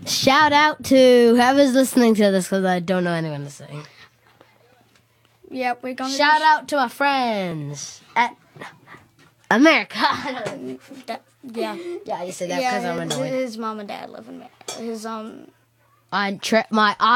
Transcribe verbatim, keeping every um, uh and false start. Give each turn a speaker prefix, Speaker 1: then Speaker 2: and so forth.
Speaker 1: Shout out to whoever's listening to this because I don't know anyone to sing.
Speaker 2: Yep, we're gonna
Speaker 1: Shout out to my friends at America.
Speaker 2: That, yeah,
Speaker 1: yeah, you said that
Speaker 2: yeah.
Speaker 1: because I'm
Speaker 2: His,
Speaker 1: annoyed.
Speaker 2: his mom and dad live in America. His um.
Speaker 1: I tri- my